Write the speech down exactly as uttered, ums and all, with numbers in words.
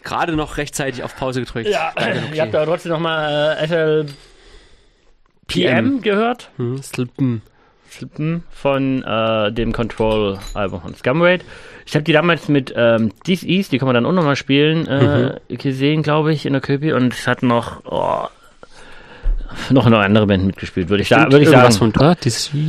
gerade noch rechtzeitig auf Pause gedrückt. Ja, okay. Ihr habt aber trotzdem nochmal äh, S L P M gehört. Hm, Slip'n. Slip'n von äh, dem Control-Album von Scumraid. Ich habe die damals mit ähm, This East, die kann man dann auch nochmal spielen, äh, mhm. gesehen, glaube ich, in der Köpi. Und es hat noch oh, noch eine andere Band mitgespielt, würde ich, da, würd ich sagen. Von da, This